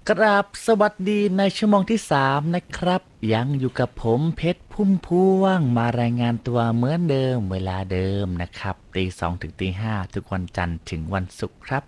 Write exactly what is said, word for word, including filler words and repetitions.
กราบสวัสดีในชั่วโมงที่สามนะครับยังอยู่กับผมเพชรพุ่มพวงมารายงานตัวเหมือนเดิมเวลาเดิมนะครับตีสองถึงตีห้าทุกวันจันทร์ถึงวันศุกร์ครับ